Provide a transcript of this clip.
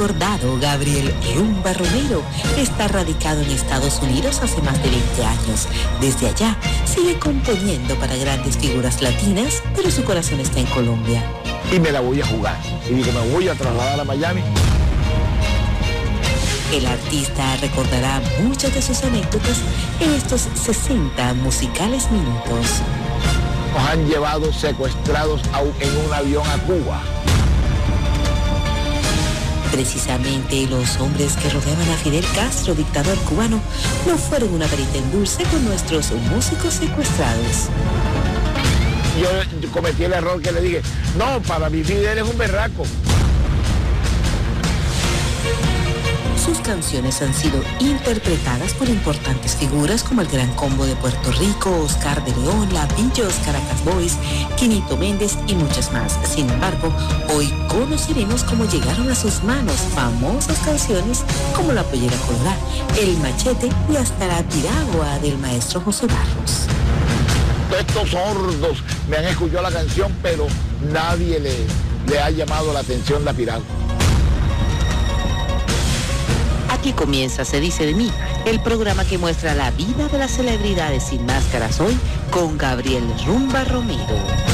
recordado Gabriel Rumba Romero está radicado en Estados Unidos hace más de 20 años. Desde allá sigue componiendo para grandes figuras latinas, pero su corazón está en Colombia. Y me la voy a jugar. Y digo, me voy a trasladar a Miami. El artista recordará muchas de sus anécdotas en estos 60 musicales minutos. Nos han llevado secuestrados en un avión a Cuba. Precisamente los hombres que rodeaban a Fidel Castro, dictador cubano, no fueron una varita en dulce con nuestros músicos secuestrados. Yo cometí el error que le dije, no, para mí Fidel es un berraco. Sus canciones han sido interpretadas por importantes figuras como el Gran Combo de Puerto Rico, Oscar de León, La Pillos, Caracas Boys, Quinito Méndez y muchas más. Sin embargo, hoy conoceremos cómo llegaron a sus manos famosas canciones como La Pollera Colorada, El Machete y hasta La Piragua del maestro José Barros. Estos sordos me han escuchado la canción, pero nadie le ha llamado la atención La Piragua. Aquí comienza Se Dice de Mí, el programa que muestra la vida de las celebridades sin máscaras hoy con Gabriel Rumba Romero.